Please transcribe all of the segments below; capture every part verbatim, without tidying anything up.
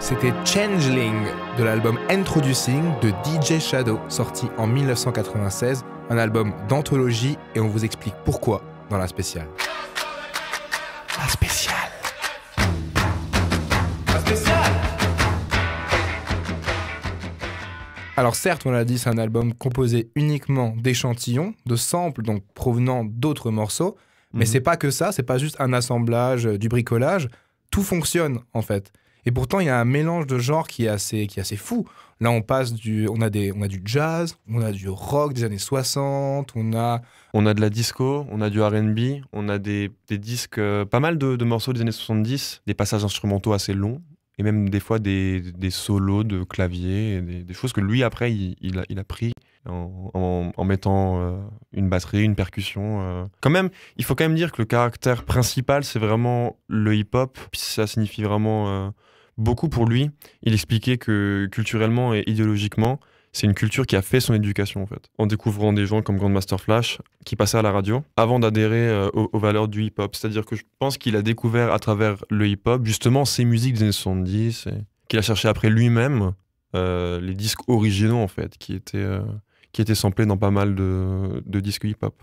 C'était Changeling de l'album Introducing de D J Shadow, sorti en mille neuf cent quatre-vingt-seize, un album d'anthologie, et on vous explique pourquoi dans la spéciale. La spéciale. La spéciale. Alors certes, on l'a dit, c'est un album composé uniquement d'échantillons, de samples donc provenant d'autres morceaux, mais mmh. c'est pas que ça, c'est pas juste un assemblage, du bricolage, tout fonctionne en fait. Et pourtant, il y a un mélange de genres qui est assez, qui est assez fou. Là, on passe du, on a des, on a du jazz, on a du rock des années soixante, on a... On a de la disco, on a du R and B, on a des, des disques, euh, pas mal de, de morceaux des années soixante-dix, des passages instrumentaux assez longs, et même des fois des, des solos de clavier, des, des choses que lui, après, il, il, a, il a pris en, en, en mettant euh, une batterie, une percussion. Euh. Quand même, il faut quand même dire que le caractère principal, c'est vraiment le hip-hop, puis ça signifie vraiment... Euh, beaucoup pour lui. Il expliquait que culturellement et idéologiquement, c'est une culture qui a fait son éducation en fait. En découvrant des gens comme Grandmaster Flash qui passaient à la radio avant d'adhérer euh, aux, aux valeurs du hip-hop. C'est-à-dire que je pense qu'il a découvert à travers le hip-hop justement ces musiques des années soixante-dix, et qu'il a cherché après lui-même euh, les disques originaux en fait, qui étaient, euh, qui étaient samplés dans pas mal de, de disques hip-hop.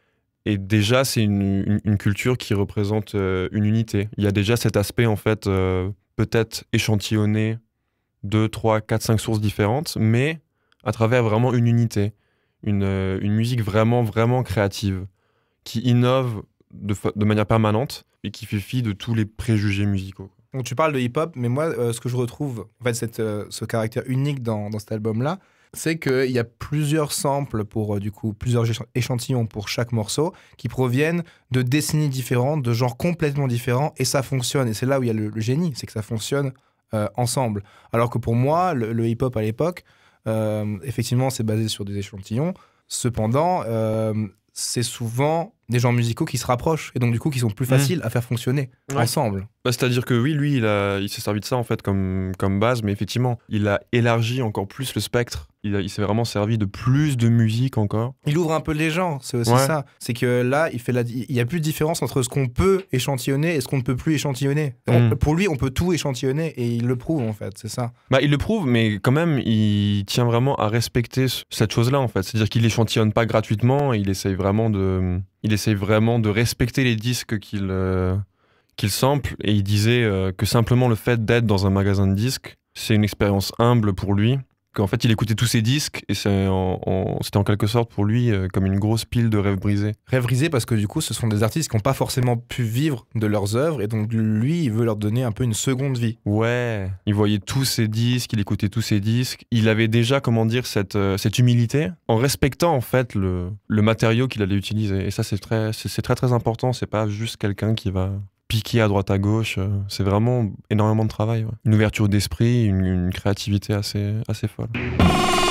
Et déjà, c'est une, une, une culture qui représente euh, une unité. Il y a déjà cet aspect en fait... Euh, peut-être échantillonner deux, trois, quatre, cinq sources différentes, mais à travers vraiment une unité, une, euh, une musique vraiment, vraiment créative, qui innove de, de manière permanente et qui fait fi de tous les préjugés musicaux. Donc tu parles de hip-hop, mais moi, euh, ce que je retrouve, en fait, cette, euh, ce caractère unique dans, dans cet album-là, c'est qu'il y a plusieurs samples, pour euh, du coup, plusieurs échantillons pour chaque morceau, qui proviennent de décennies différentes, de genres complètement différents, et ça fonctionne. Et c'est là où il y a le, le génie, c'est que ça fonctionne euh, ensemble. Alors que pour moi, le, le hip-hop à l'époque, euh, effectivement, c'est basé sur des échantillons. Cependant, euh, c'est souvent des genres musicaux qui se rapprochent, et donc du coup, qui sont plus faciles mmh. à faire fonctionner ouais. ensemble. Bah, c'est-à-dire que oui, lui, il, a, il s'est servi de ça en fait comme, comme base, mais effectivement, il a élargi encore plus le spectre. Il, a, il s'est vraiment servi de plus de musique encore. Il ouvre un peu les genres, c'est aussi ouais. ça. C'est que là, il fait la, il y a plus de différence entre ce qu'on peut échantillonner et ce qu'on ne peut plus échantillonner. Mm. On, pour lui, on peut tout échantillonner et il le prouve en fait, c'est ça. Bah, il le prouve, mais quand même, il tient vraiment à respecter cette chose-là en fait. C'est-à-dire qu'il échantillonne pas gratuitement, il essaye vraiment de, il essaye vraiment de respecter les disques qu'il, euh, qu'il sample. Et il disait euh, que simplement le fait d'être dans un magasin de disques, c'est une expérience humble pour lui. Qu'en fait, il écoutait tous ses disques et c'est en, en, c'était en quelque sorte pour lui euh, comme une grosse pile de rêves brisés. Rêves brisés parce que du coup, ce sont des artistes qui n'ont pas forcément pu vivre de leurs œuvres et donc lui, il veut leur donner un peu une seconde vie. Ouais, il voyait tous ses disques, il écoutait tous ses disques. Il avait déjà, comment dire, cette, euh, cette humilité en respectant en fait le, le matériau qu'il allait utiliser. Et ça, c'est très, c'est, c'est très très important. C'est pas juste quelqu'un qui va piquer à droite à gauche, c'est vraiment énormément de travail. Ouais. Une ouverture d'esprit, une, une créativité assez, assez folle.